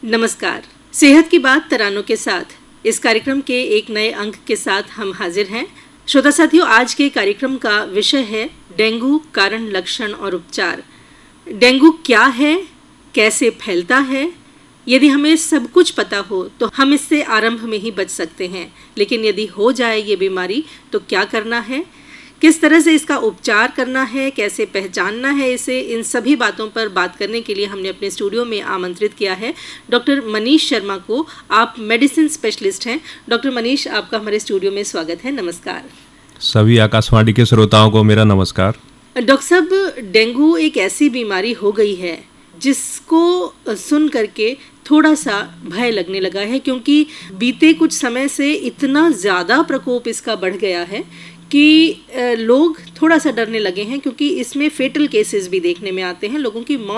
नमस्कार। सेहत की बात तरानों के साथ इस कार्यक्रम के एक नए अंक के साथ हम हाजिर हैं। श्रोता साथियों, आज के कार्यक्रम का विषय है डेंगू, कारण, लक्षण और उपचार। डेंगू क्या है, कैसे फैलता है? यदि हमें सब कुछ पता हो तो हम इससे आरंभ में ही बच सकते हैं, लेकिन यदि हो जाए ये बीमारी तो क्या करना है, किस तरह से इसका उपचार करना है, कैसे पहचानना है इसे, इन सभी बातों पर बात करने के लिए हमने अपने स्टूडियो में आमंत्रित किया है डॉक्टर मनीष शर्मा को। आप मेडिसिन स्पेशलिस्ट हैं। डॉक्टर मनीष, आपका हमारे स्टूडियो में स्वागत है। नमस्कार। सभी आकाशवाणी के श्रोताओं को मेरा नमस्कार। डॉक्टर साहब, डेंगू एक ऐसी बीमारी हो गई है जिसको सुन करके थोड़ा सा भय लगने लगा है, क्योंकि बीते कुछ समय से इतना ज़्यादा प्रकोप इसका बढ़ गया है कि लोग थोड़ा सा डरने लगे हैं, क्योंकि इसमें फेटल केसेस भी देखने में आते हैं, लोगों की मौत